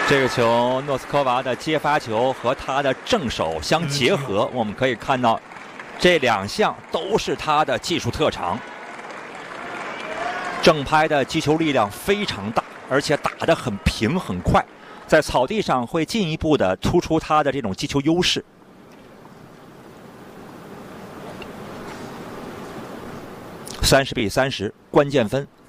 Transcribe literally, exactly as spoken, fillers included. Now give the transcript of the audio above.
这个球，诺斯科娃的接发球和他的正手相结合，我们可以看到，这两项都是他的技术特长。正拍的击球力量非常大，而且打得很平很快，在草地上会进一步的突出他的这种击球优势。三十比三十，关键分